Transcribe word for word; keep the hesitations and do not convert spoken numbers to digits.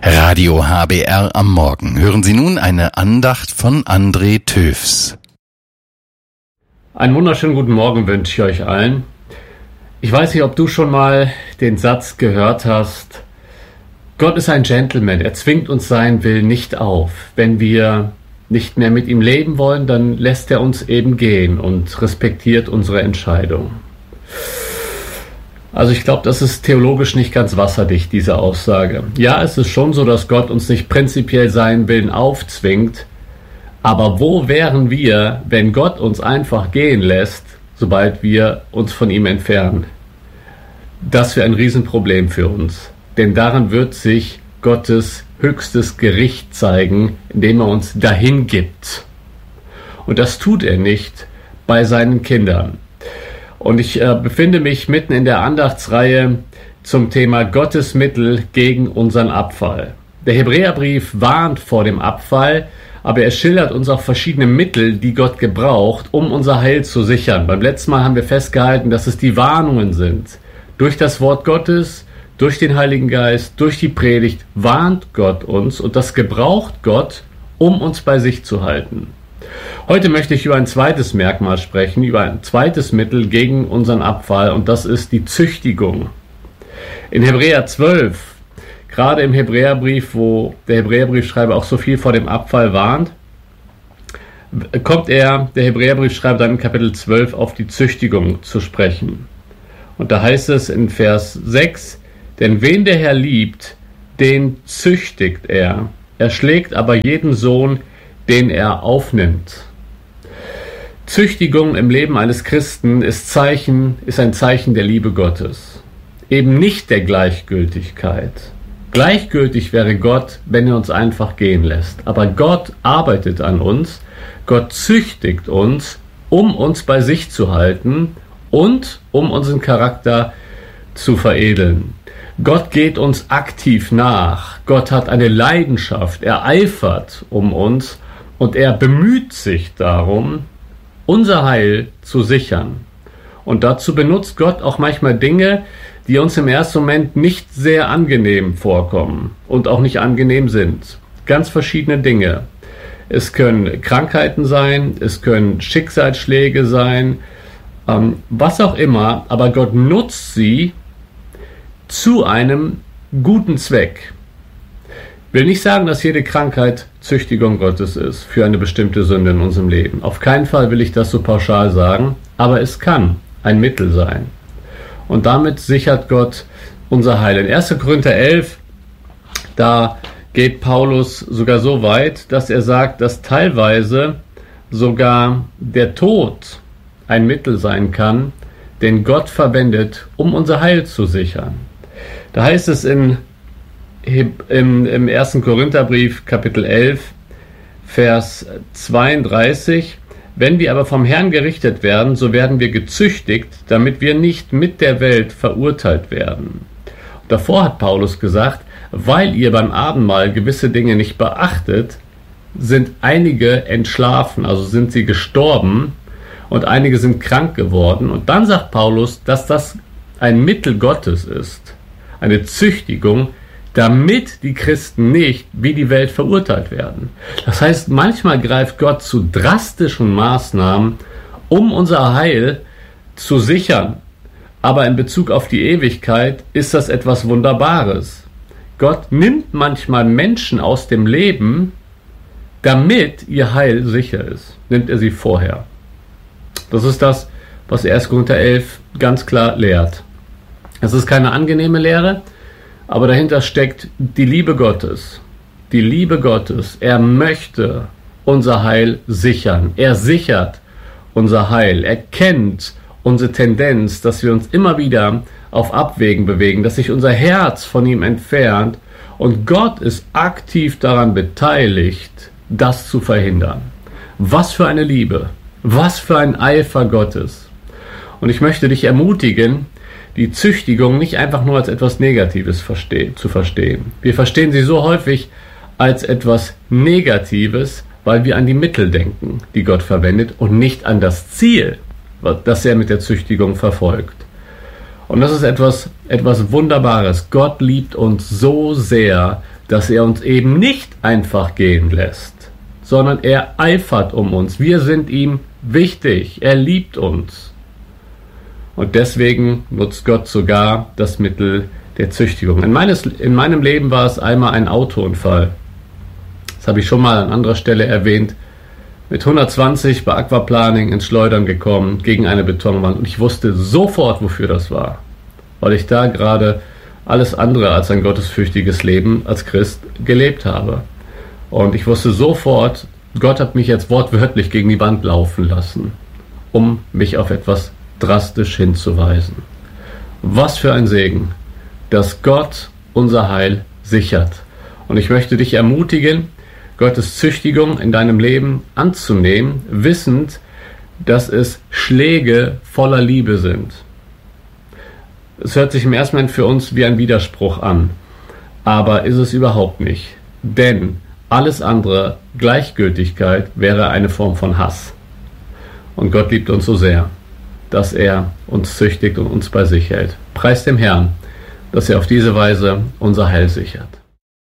Radio H B R am Morgen. Hören Sie nun eine Andacht von André Töfs. Einen wunderschönen guten Morgen wünsche ich euch allen. Ich weiß nicht, ob du schon mal den Satz gehört hast: Gott ist ein Gentleman, er zwingt uns seinen Willen nicht auf. Wenn wir nicht mehr mit ihm leben wollen, dann lässt er uns eben gehen und respektiert unsere Entscheidung. Also ich glaube, das ist theologisch nicht ganz wasserdicht, diese Aussage. Ja, es ist schon so, dass Gott uns nicht prinzipiell seinen Willen aufzwingt, aber wo wären wir, wenn Gott uns einfach gehen lässt, sobald wir uns von ihm entfernen? Das wäre ein Riesenproblem für uns, denn daran wird sich Gottes höchstes Gericht zeigen, indem er uns dahin gibt. Und das tut er nicht bei seinen Kindern. Und ich äh, befinde mich mitten in der Andachtsreihe zum Thema Gottes Mittel gegen unseren Abfall. Der Hebräerbrief warnt vor dem Abfall, aber er schildert uns auch verschiedene Mittel, die Gott gebraucht, um unser Heil zu sichern. Beim letzten Mal haben wir festgehalten, dass es die Warnungen sind. Durch das Wort Gottes, durch den Heiligen Geist, durch die Predigt warnt Gott uns, und das gebraucht Gott, um uns bei sich zu halten. Heute möchte ich über ein zweites Merkmal sprechen, über ein zweites Mittel gegen unseren Abfall, und das ist die Züchtigung. In Hebräer zwölf, gerade im Hebräerbrief, wo der Hebräerbriefschreiber auch so viel vor dem Abfall warnt, kommt er, der Hebräerbriefschreiber dann in Kapitel zwölf auf die Züchtigung zu sprechen. Und da heißt es in Vers sechs, denn wen der Herr liebt, den züchtigt er. Er schlägt aber jeden Sohn, den er aufnimmt. Züchtigung im Leben eines Christen ist Zeichen, ist ein Zeichen der Liebe Gottes. Eben nicht der Gleichgültigkeit. Gleichgültig wäre Gott, wenn er uns einfach gehen lässt. Aber Gott arbeitet an uns, Gott züchtigt uns, um uns bei sich zu halten und um unseren Charakter zu veredeln. Gott geht uns aktiv nach. Gott hat eine Leidenschaft, er eifert um uns und er bemüht sich darum, unser Heil zu sichern. Und dazu benutzt Gott auch manchmal Dinge, die uns im ersten Moment nicht sehr angenehm vorkommen und auch nicht angenehm sind. Ganz verschiedene Dinge. Es können Krankheiten sein, es können Schicksalsschläge sein, ähm, was auch immer, aber Gott nutzt sie zu einem guten Zweck. Ich will nicht sagen, dass jede Krankheit Züchtigung Gottes ist für eine bestimmte Sünde in unserem Leben. Auf keinen Fall will ich das so pauschal sagen, aber es kann ein Mittel sein. Und damit sichert Gott unser Heil. In erster Korinther elf, da geht Paulus sogar so weit, dass er sagt, dass teilweise sogar der Tod ein Mittel sein kann, den Gott verwendet, um unser Heil zu sichern. Da heißt es in Im, im ersten Korintherbrief, Kapitel elf, Vers zweiunddreißig, wenn wir aber vom Herrn gerichtet werden, so werden wir gezüchtigt, damit wir nicht mit der Welt verurteilt werden. Und davor hat Paulus gesagt, weil ihr beim Abendmahl gewisse Dinge nicht beachtet, sind einige entschlafen, also sind sie gestorben, und einige sind krank geworden. Und dann sagt Paulus, dass das ein Mittel Gottes ist, eine Züchtigung, damit die Christen nicht wie die Welt verurteilt werden. Das heißt, manchmal greift Gott zu drastischen Maßnahmen, um unser Heil zu sichern. Aber in Bezug auf die Ewigkeit ist das etwas Wunderbares. Gott nimmt manchmal Menschen aus dem Leben, damit ihr Heil sicher ist. Nimmt er sie vorher. Das ist das, was erster Korinther elf ganz klar lehrt. Es ist keine angenehme Lehre, aber dahinter steckt die Liebe Gottes. Die Liebe Gottes. Er möchte unser Heil sichern. Er sichert unser Heil. Er kennt unsere Tendenz, dass wir uns immer wieder auf Abwägen bewegen, dass sich unser Herz von ihm entfernt. Und Gott ist aktiv daran beteiligt, das zu verhindern. Was für eine Liebe. Was für ein Eifer Gottes. Und ich möchte dich ermutigen, die Züchtigung nicht einfach nur als etwas Negatives verstehen, zu verstehen. Wir verstehen sie so häufig als etwas Negatives, weil wir an die Mittel denken, die Gott verwendet, und nicht an das Ziel, das er mit der Züchtigung verfolgt. Und das ist etwas, etwas Wunderbares. Gott liebt uns so sehr, dass er uns eben nicht einfach gehen lässt, sondern er eifert um uns. Wir sind ihm wichtig. Er liebt uns. Und deswegen nutzt Gott sogar das Mittel der Züchtigung. In, meines, in meinem Leben war es einmal ein Autounfall. Das habe ich schon mal an anderer Stelle erwähnt. Mit hundertzwanzig bei Aquaplaning ins Schleudern gekommen, gegen eine Betonwand. Und ich wusste sofort, wofür das war. Weil ich da gerade alles andere als ein gottesfürchtiges Leben als Christ gelebt habe. Und ich wusste sofort, Gott hat mich jetzt wortwörtlich gegen die Wand laufen lassen, um mich auf etwas drastisch hinzuweisen. Was für ein Segen, dass Gott unser Heil sichert. Und ich möchte dich ermutigen, Gottes Züchtigung in deinem Leben anzunehmen, wissend, dass es Schläge voller Liebe sind. Es hört sich im ersten Moment für uns wie ein Widerspruch an, aber ist es überhaupt nicht. Denn alles andere, Gleichgültigkeit, wäre eine Form von Hass. Und Gott liebt uns so sehr, dass er uns züchtigt und uns bei sich hält. Preis dem Herrn, dass er auf diese Weise unser Heil sichert.